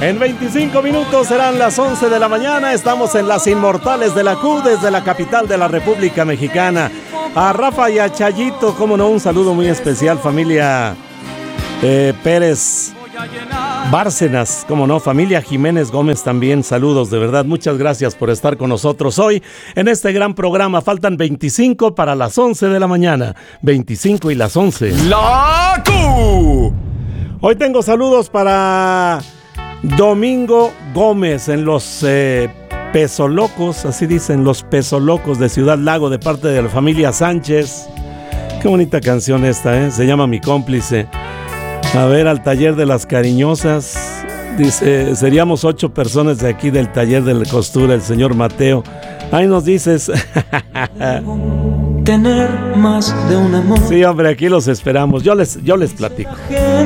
En 25 minutos serán las 11 de la mañana. Estamos en Las Inmortales de la Q desde la capital de la República Mexicana. A Rafa y a Chayito, cómo no, un saludo muy especial, familia Pérez Bárcenas, cómo no, familia Jiménez Gómez también, saludos, de verdad, muchas gracias por estar con nosotros hoy en este gran programa. Faltan 25 para las 11 de la mañana, 25 y las 11. ¡La Q! Hoy tengo saludos para Domingo Gómez en los Pesolocos, así dicen, los Pesolocos de Ciudad Lago, de parte de la familia Sánchez. Qué bonita canción esta, se llama Mi Cómplice. A ver, al taller de las cariñosas, dice, seríamos 8 personas de aquí del taller de la costura, el señor Mateo. Ahí nos dices. Tener más de un amor. Sí, hombre, aquí los esperamos. Yo les platico.